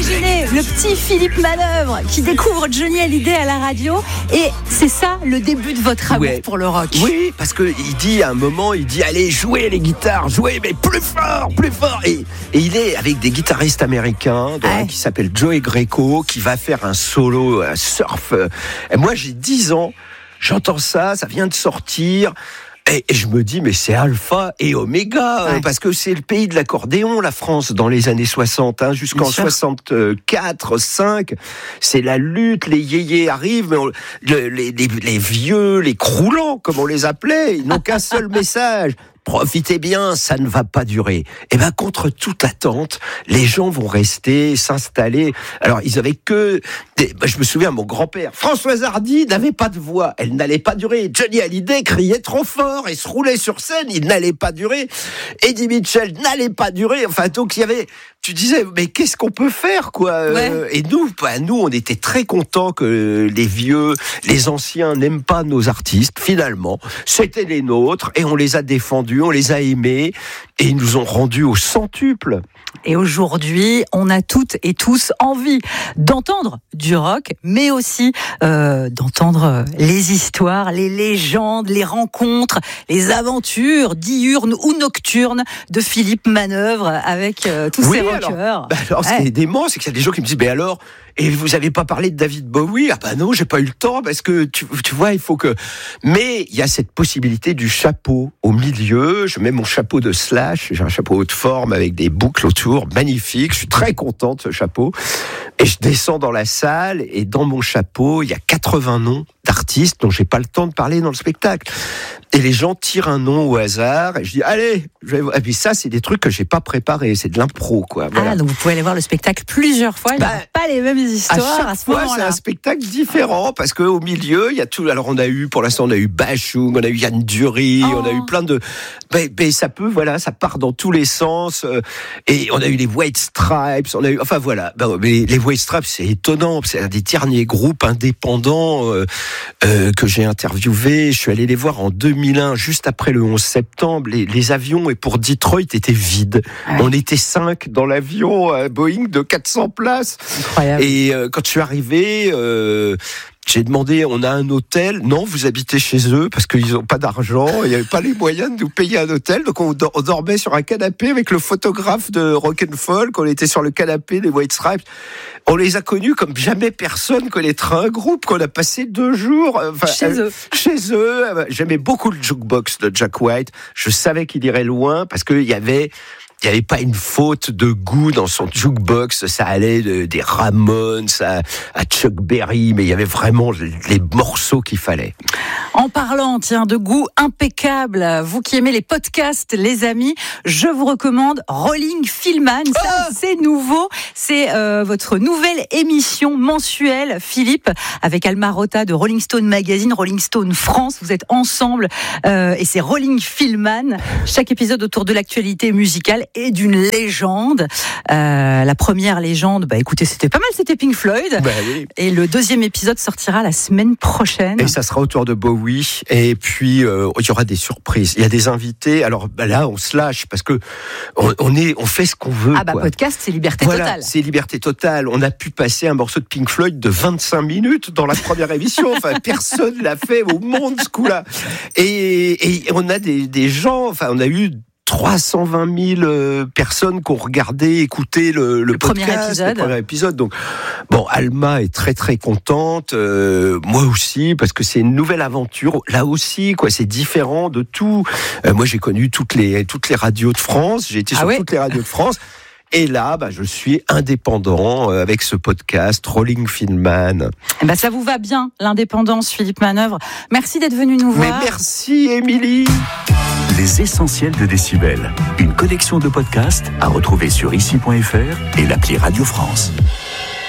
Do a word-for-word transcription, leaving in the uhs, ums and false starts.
Imaginez le petit Philippe Manœuvre qui découvre Johnny Hallyday à la radio et c'est ça le début de votre amour ouais. pour le rock. Oui, parce qu'il dit à un moment, il dit allez jouez les guitares, jouez mais plus fort, plus fort. Et, et il est avec des guitaristes américains dont ouais. un qui s'appelle Joey Greco qui va faire un solo, un surf. Et moi j'ai dix ans, j'entends ça, ça vient de sortir. Et, et je me dis, mais c'est alpha et oméga, ouais. parce que c'est le pays de l'accordéon, la France, dans les années soixante, hein, jusqu'en soixante-quatre, cinq. C'est la lutte, les yéyés arrivent, mais on, le, les, les, les vieux, les croulants, comme on les appelait, ils n'ont qu'un seul message. Profitez bien, ça ne va pas durer. Et ben contre toute attente, les gens vont rester, s'installer. Alors ils avaient que, des... ben, je me souviens, mon grand-père, Françoise Hardy n'avait pas de voix, elle n'allait pas durer. Johnny Hallyday criait trop fort et se roulait sur scène, il n'allait pas durer. Eddie Mitchell n'allait pas durer. Enfin donc il y avait, tu disais, mais qu'est-ce qu'on peut faire quoi ouais. euh, Et nous, ben, nous on était très contents que les vieux, les anciens n'aiment pas nos artistes. Finalement, c'était les nôtres et on les a défendus. On les a aimés et ils nous ont rendus au centuple. Et aujourd'hui, on a toutes et tous envie d'entendre du rock, mais aussi euh, d'entendre les histoires, les légendes, les rencontres, les aventures diurnes ou nocturnes de Philippe Manœuvre avec euh, tous oui, ces rockers. Alors, bah alors ouais. ce qui est dément, c'est qu'il y a des gens qui me disent, mais alors, et vous avez pas parlé de David Bowie? Ah bah non, j'ai pas eu le temps parce que tu, tu vois, il faut que. Mais il y a cette possibilité du chapeau au milieu. Je mets mon chapeau de Slash, j'ai un chapeau haute forme avec des boucles autour, magnifique. Je suis très content de ce chapeau. Et je descends dans la salle et dans mon chapeau, il y a quatre-vingts noms d'artistes dont j'ai pas le temps de parler dans le spectacle. Et les gens tirent un nom au hasard et je dis allez, je vais... et puis ça c'est des trucs que j'ai pas préparés, c'est de l'impro quoi. Voilà. Ah donc vous pouvez aller voir le spectacle plusieurs fois, il n'y bah, a pas les mêmes histoires à, à ce fois, moment-là. C'est un spectacle différent parce que au milieu il y a tout. Alors on a eu pour l'instant on a eu Bashung, on a eu Yann Dury, oh. on a eu plein de. Mais, mais ça peut voilà, ça part dans tous les sens. Euh, et on a eu les White Stripes, on a eu enfin voilà. Ben, mais les White Stripes c'est étonnant, c'est un des derniers groupes indépendants euh, euh, que j'ai interviewé. Je suis allé les voir en deux mille un, juste après le onze septembre. Les, les avions et pour Detroit étaient vides. Ah ouais. On était cinq dans l'avion euh, Boeing de quatre cents places. Incroyable. Et euh, quand je suis arrivé, euh, j'ai demandé, on a un hôtel? Non, vous habitez chez eux parce qu'ils n'ont pas d'argent. Il n'y avait pas les moyens de nous payer un hôtel. Donc on, on dormait sur un canapé avec le photographe de Rock'n'Folk. On était sur le canapé des White Stripes. On les a connus comme jamais personne connaîtra un groupe qu'on a passé deux jours enfin, chez euh, eux. Chez eux. J'aimais beaucoup le jukebox de Jack White. Je savais qu'il irait loin parce qu'il y avait... Il n'y avait pas une faute de goût dans son jukebox, ça allait de, des Ramones à, à Chuck Berry, mais il y avait vraiment les morceaux qu'il fallait. En parlant, tiens, de goût impeccable, vous qui aimez les podcasts, les amis, je vous recommande Rolling Filmman. Ça, oh c'est nouveau. C'est euh, votre nouvelle émission mensuelle, Philippe, avec Alma Rota de Rolling Stone Magazine, Rolling Stone France. Vous êtes ensemble euh, et c'est Rolling Filmman. Chaque épisode autour de l'actualité musicale et d'une légende. Euh, la première légende, bah écoutez, c'était pas mal, c'était Pink Floyd. Bah oui. Et le deuxième épisode sortira la semaine prochaine. Et ça sera autour de Bowie. Et puis euh, il y aura des surprises. Il y a des invités. Alors bah là, on se lâche parce que on, on est, on fait ce qu'on veut. Ah bah quoi. Podcast, c'est liberté voilà, totale. C'est liberté totale. On a pu passer un morceau de Pink Floyd de vingt-cinq minutes dans la première émission. Enfin, personne l'a fait au monde ce coup-là. Et, et on a des, des gens. Enfin, on a eu trois cent vingt mille euh, personnes qui ont regardé, écouté le, le, le podcast, premier épisode. le premier épisode. Donc, bon, Alma est très très contente, euh, moi aussi, parce que c'est une nouvelle aventure. Là aussi, quoi, c'est différent de tout. Euh, moi, j'ai connu toutes les toutes les radios de France. J'ai été ah sur ouais toutes les radios de France. Et là, bah, je suis indépendant euh, avec ce podcast Rolling Filmman. Eh ben, ça vous va bien, l'indépendance, Philippe Manœuvre. Merci d'être venu nous voir. Mais merci, Émilie. Les essentiels de Décibel, une collection de podcasts à retrouver sur ici point f r et l'appli Radio France.